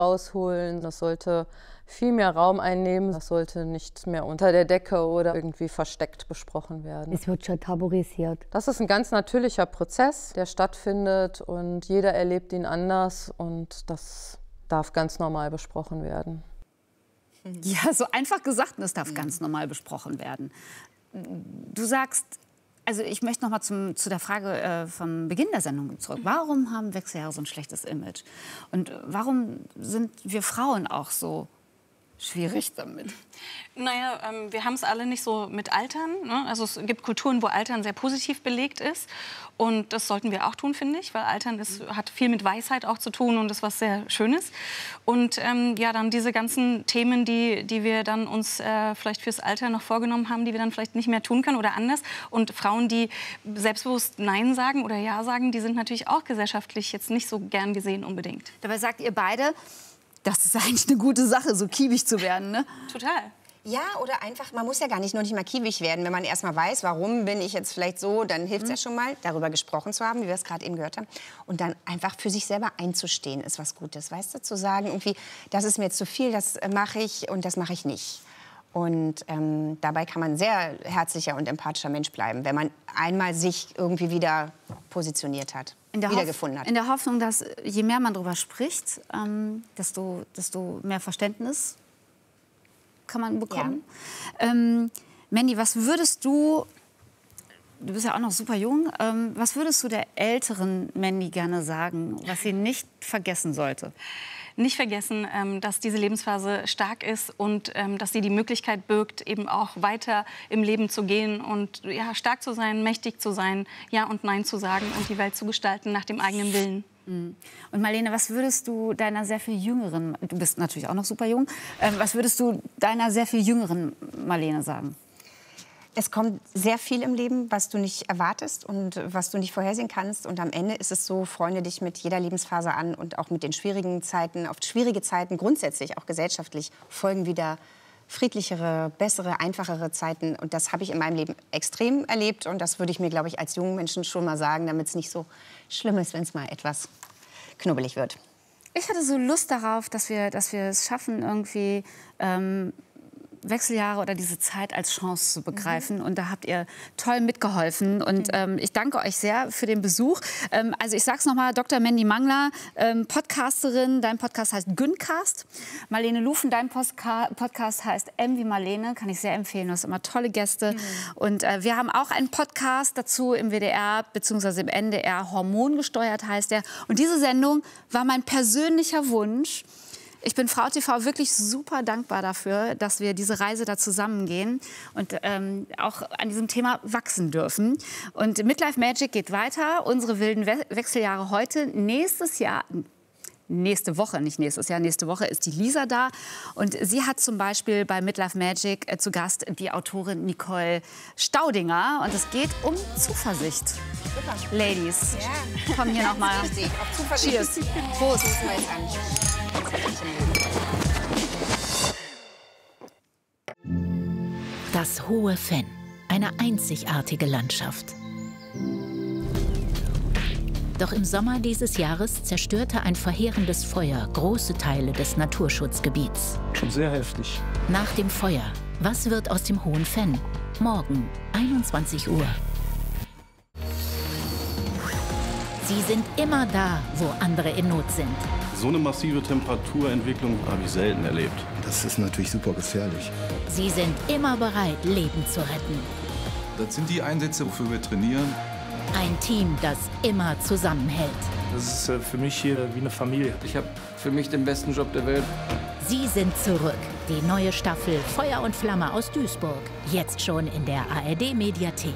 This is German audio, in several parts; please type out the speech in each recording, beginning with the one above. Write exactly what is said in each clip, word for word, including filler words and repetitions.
rausholen. Das sollte viel mehr Raum einnehmen. Das sollte nicht mehr unter der Decke oder irgendwie versteckt besprochen werden. Es wird schon tabuisiert. Das ist ein ganz natürlicher Prozess, der stattfindet und jeder erlebt ihn anders und das darf ganz normal besprochen werden. Ja, so einfach gesagt, das darf ganz normal besprochen werden. Du sagst, also ich möchte noch mal zum, zu der Frage äh, vom Beginn der Sendung zurück. Warum haben Wechseljahre so ein schlechtes Image? Und warum sind wir Frauen auch so schwierig damit? Naja, ähm, wir haben es alle nicht so mit Altern. Ne? Also es gibt Kulturen, wo Altern sehr positiv belegt ist. Und das sollten wir auch tun, finde ich, weil Altern ist, hat viel mit Weisheit auch zu tun und ist was sehr Schönes. Und ähm, ja, dann diese ganzen Themen, die, die wir dann uns äh, vielleicht fürs Alter noch vorgenommen haben, die wir dann vielleicht nicht mehr tun können oder anders. Und Frauen, die selbstbewusst Nein sagen oder Ja sagen, die sind natürlich auch gesellschaftlich jetzt nicht so gern gesehen unbedingt. Dabei sagt ihr beide, das ist eigentlich eine gute Sache, so kiewig zu werden, ne? Total. Ja, oder einfach, man muss ja gar nicht nur nicht mal kiewig werden. Wenn man erst mal weiß, warum bin ich jetzt vielleicht so, dann hilft es mhm. ja schon mal, darüber gesprochen zu haben, wie wir es gerade eben gehört haben. Und dann einfach für sich selber einzustehen, ist was Gutes. Weißt du, zu sagen, irgendwie, das ist mir jetzt zu viel, das mache ich und das mache ich nicht. Und ähm, dabei kann man ein sehr herzlicher und empathischer Mensch bleiben, wenn man einmal sich irgendwie wieder positioniert hat, wiedergefunden hat. In der Hoffnung, dass je mehr man darüber spricht, ähm, desto, desto mehr Verständnis kann man bekommen. Ja. Ähm, Mandy, was würdest du, du bist ja auch noch super jung, ähm, was würdest du der älteren Mandy gerne sagen, was sie nicht vergessen sollte? Nicht vergessen, ähm, dass diese Lebensphase stark ist und ähm, dass sie die Möglichkeit birgt, eben auch weiter im Leben zu gehen und ja, stark zu sein, mächtig zu sein, Ja und Nein zu sagen und die Welt zu gestalten nach dem eigenen Willen. Und Marlene, was würdest du deiner sehr viel jüngeren, du bist natürlich auch noch super jung, äh, was würdest du deiner sehr viel jüngeren Marlene sagen? Es kommt sehr viel im Leben, was du nicht erwartest und was du nicht vorhersehen kannst. Und am Ende ist es so, freunde dich mit jeder Lebensphase an und auch mit den schwierigen Zeiten. Oft schwierige Zeiten, grundsätzlich, auch gesellschaftlich, folgen wieder friedlichere, bessere, einfachere Zeiten. Und das habe ich in meinem Leben extrem erlebt. Und das würde ich mir, glaube ich, als jungen Menschen schon mal sagen, damit es nicht so schlimm ist, wenn es mal etwas knubbelig wird. Ich hatte so Lust darauf, dass wir, dass wir es schaffen, irgendwie ähm, Wechseljahre oder diese Zeit als Chance zu begreifen. Mhm. Und da habt ihr toll mitgeholfen. Und ähm, ich danke euch sehr für den Besuch. Ähm, also ich sag's noch mal, Doktor Mandy Mangler, ähm, Podcasterin. Dein Podcast heißt Güncast. Marlene Lufen, dein Postka Podcast heißt M wie Marlene. Kann ich sehr empfehlen. Du hast immer tolle Gäste. Mhm. Und äh, wir haben auch einen Podcast dazu im W D R bzw. im N D R. Hormongesteuert heißt der. Und diese Sendung war mein persönlicher Wunsch. Ich bin Frau T V wirklich super dankbar dafür, dass wir diese Reise da zusammengehen und ähm, auch an diesem Thema wachsen dürfen. Und Midlife Magic geht weiter. Unsere wilden We Wechseljahre heute. Nächstes Jahr, nächste Woche, nicht nächstes Jahr, nächste Woche ist die Lisa da. Und sie hat zum Beispiel bei Midlife Magic äh, zu Gast die Autorin Nicole Staudinger. Und es geht um Zuversicht. Super. Ladies, ja. Kommen hier noch mal. Cheers. Prost. Das Hohe Fenn, eine einzigartige Landschaft. Doch im Sommer dieses Jahres zerstörte ein verheerendes Feuer große Teile des Naturschutzgebiets. Schon sehr heftig. Nach dem Feuer, was wird aus dem Hohen Fenn? Morgen, einundzwanzig Uhr. Sie sind immer da, wo andere in Not sind. So eine massive Temperaturentwicklung habe ich selten erlebt. Das ist natürlich super gefährlich. Sie sind immer bereit, Leben zu retten. Das sind die Einsätze, wofür wir trainieren. Ein Team, das immer zusammenhält. Das ist für mich hier wie eine Familie. Ich habe für mich den besten Job der Welt. Sie sind zurück. Die neue Staffel Feuer und Flamme aus Duisburg. Jetzt schon in der A R D-Mediathek.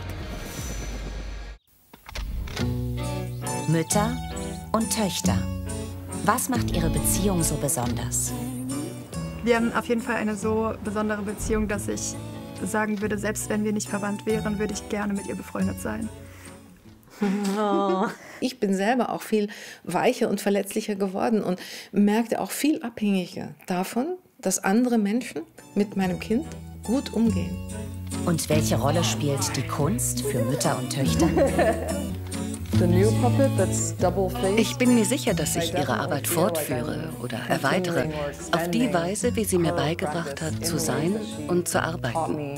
Mütter und Töchter. Was macht ihre Beziehung so besonders? Wir haben auf jeden Fall eine so besondere Beziehung, dass ich sagen würde, selbst wenn wir nicht verwandt wären, würde ich gerne mit ihr befreundet sein. Oh. Ich bin selber auch viel weicher und verletzlicher geworden und merkte auch viel abhängiger davon, dass andere Menschen mit meinem Kind gut umgehen. Und welche Rolle spielt die Kunst für Mütter und Töchter? Ich bin mir sicher, dass ich ihre Arbeit fortführe oder erweitere, auf die Weise, wie sie mir beigebracht hat, zu sein und zu arbeiten.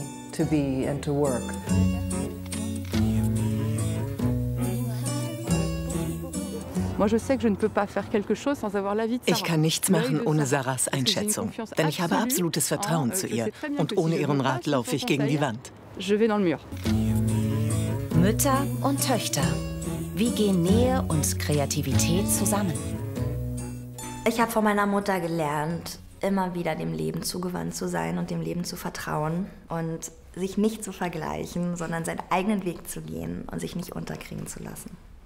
Ich kann nichts machen ohne Sarahs Einschätzung, denn ich habe absolutes Vertrauen zu ihr und ohne ihren Rat laufe ich gegen die Wand. Mütter und Töchter. Wie gehen Nähe und Kreativität zusammen? Ich habe von meiner Mutter gelernt, immer wieder dem Leben zugewandt zu sein und dem Leben zu vertrauen und sich nicht zu vergleichen, sondern seinen eigenen Weg zu gehen und sich nicht unterkriegen zu lassen.